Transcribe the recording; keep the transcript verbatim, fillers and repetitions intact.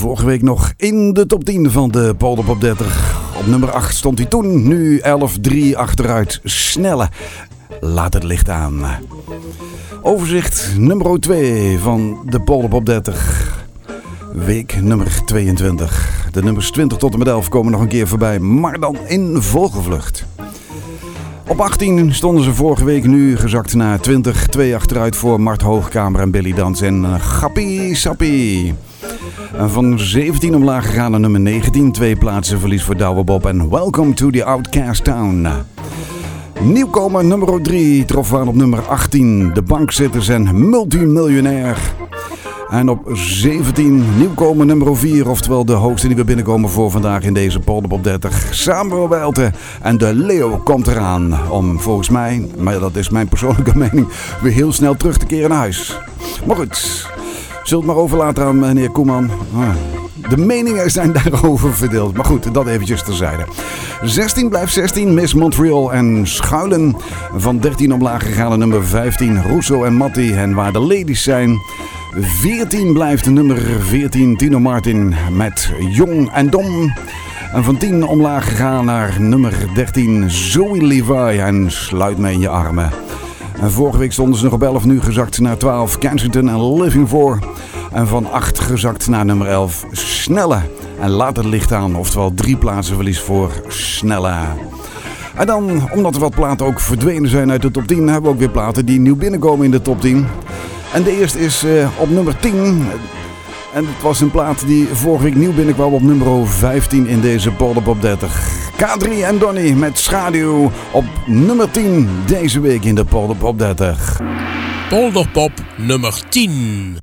Vorige week nog in de top tien van de Polderpop dertig. Op nummer acht stond hij toen, nu elf drie achteruit. Snelle, laat het licht aan. Overzicht nummer twee van de Polderpop dertig. Week nummer tweeëntwintig. De nummers twintig tot en met elf komen nog een keer voorbij, maar dan in vogelvlucht. Op achttien stonden ze vorige week, nu gezakt naar twintig. Twee achteruit voor Mart Hoogkamer en Billy Dans en Gappie Sappie. En van zeventien omlaag gegaan naar nummer negentien. Twee plaatsen verlies voor Douwe Bob en Welcome to the Outcast Town. Nieuwkomer nummer drie trof aan op nummer achttien. De Bankzitters en Multimiljonair. En op zeventien nieuwkomer nummer vier, oftewel de hoogste die we binnenkomen voor vandaag in deze Polderpop dertig. Samuel Welte en de Leo komt eraan om volgens mij, maar dat is mijn persoonlijke mening, weer heel snel terug te keren naar huis. Maar goed, zult het maar overlaten aan meneer Koeman. De meningen zijn daarover verdeeld, maar goed, dat eventjes terzijde. zestien blijft zestien, Miss Montreal en Schuilen. Van dertien omlaag gegaan naar nummer vijftien, Russo en Matti en waar de ladies zijn. veertien blijft nummer veertien, Tino Martin met Jong en Dom. En van tien omlaag gegaan naar nummer dertien, Zoe Levi en Sluit me in je armen. En vorige week stonden ze nog op elf, nu gezakt naar twaalf, Kensington en Living For. En van acht gezakt naar nummer elf, Snelle en Laat het licht aan, oftewel drie plaatsen verlies voor Snelle. En dan, omdat er wat platen ook verdwenen zijn uit de top tien, hebben we ook weer platen die nieuw binnenkomen in de top tien. En de eerste is uh, op nummer tien. En het was een plaat die vorige week nieuw binnenkwam op nummer vijftien in deze Polderpop dertig. K drie en Donny met Schaduw op nummer tien deze week in de Polderpop dertig. Polderpop nummer tien.